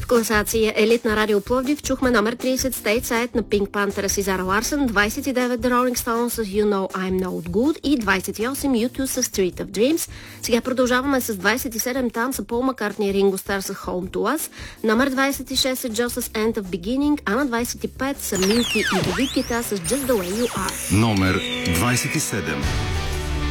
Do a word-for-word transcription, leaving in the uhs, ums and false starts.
В класация Елит на Радио Пловдив чухме номер трийсет Stateside на Pink Panther с Изара Ларсън, двайсет и девет The Rolling Stones с You Know I'm Not Good и двайсет и осем ю ту с Street of Dreams. Сега продължаваме с двайсет и седем там са Пол Маккартни и Ринго Стар с Home to Us, номер двайсет и шест е Джо с End of Beginning, а на двайсет и пет са Milky и David Guetta с Just the Way You Are. Номер двайсет и седем.